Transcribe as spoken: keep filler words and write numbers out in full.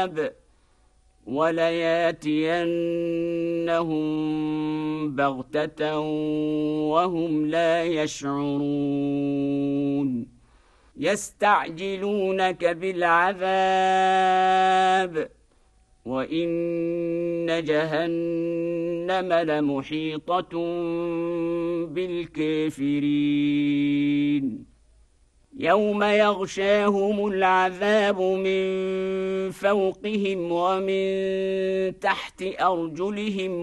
العذاب ولياتينهم بغتة وهم لا يشعرون يستعجلونك بالعذاب وإن جهنم لمحيطة بالكافرين يوم يغشاهم العذاب من فوقهم ومن تحت أرجلهم